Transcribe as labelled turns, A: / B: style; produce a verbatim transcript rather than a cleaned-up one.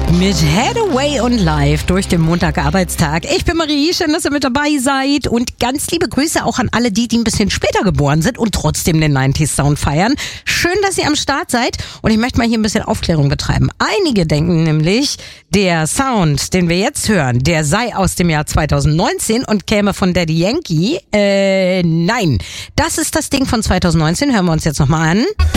A: Mit Hathaway und live durch den Montag-Arbeitstag. Ich bin Marie, schön, dass ihr mit dabei seid. Und ganz liebe Grüße auch an alle die, die ein bisschen später geboren sind und trotzdem den neunziger Sound feiern. Schön, dass ihr am Start seid. Und ich möchte mal hier ein bisschen Aufklärung betreiben. Einige denken nämlich, der Sound, den wir jetzt hören, der sei aus dem Jahr zweitausendneunzehn und käme von Daddy Yankee. Äh, nein. Das ist das Ding von zweitausendneunzehn. Hören wir uns jetzt nochmal an.